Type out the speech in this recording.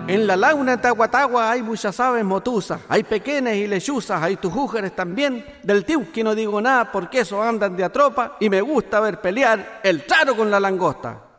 En la laguna de Tahuatahua hay muchas aves motuzas, hay pequeñas y lechuzas, hay tujújeres también. Del tiuqui no digo nada porque esos andan de a tropa y me gusta ver pelear el charo con la langosta.